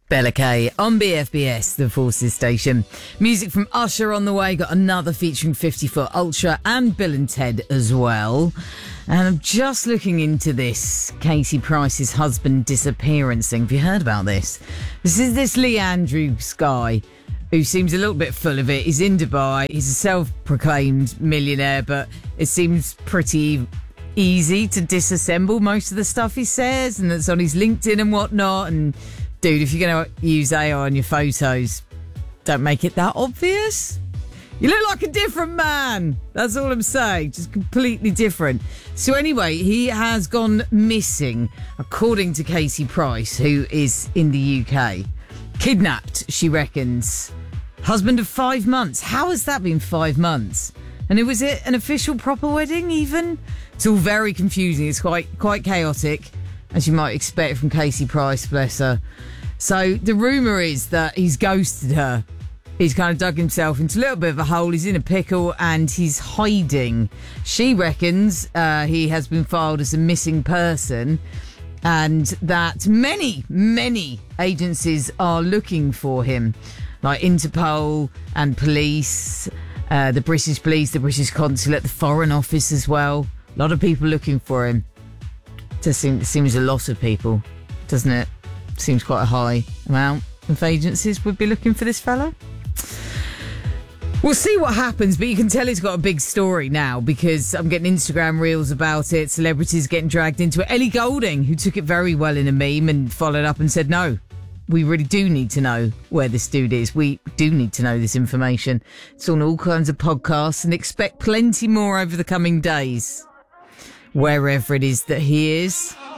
Bella K on BFBS, the Forces station. Music from Usher on the way. Got another featuring 50 Foot Ultra and Bill and Ted as well. And I'm just looking into this Casey Price's husband disappearance thing. Have you heard about this? This is this Lee Andrews guy who seems a little bit full of it. He's in Dubai. He's a self-proclaimed millionaire, but it seems pretty easy to disassemble most of the stuff he says, and that's on his LinkedIn and whatnot. And dude, if you're going to use AI on your photos, don't make it that obvious. You look like a different man. That's all I'm saying. Just completely different. So anyway, he has gone missing, according to Casey Price, who is in the UK. Kidnapped, she reckons. Husband of 5 months. How has that been 5 months? And was it an official proper wedding even? It's all very confusing. It's quite chaotic, as you might expect from Casey Price, bless her. So the rumour is that he's ghosted her. He's kind of dug himself into a little bit of a hole. He's in a pickle and he's hiding. She reckons he has been filed as a missing person and that many agencies are looking for him, like Interpol and police, the British police, the British consulate, the Foreign Office as well. A lot of people looking for him. Just seems a lot of people, doesn't it? Seems quite a high amount of agencies would be looking for this fella. We'll see what happens, but you can tell he's got a big story now because I'm getting Instagram reels about it, celebrities getting dragged into it. Ellie Goulding, who took it very well in a meme and followed up and said, no, we really do need to know where this dude is. We do need to know this information. It's on all kinds of podcasts and expect plenty more over the coming days, wherever it is that he is.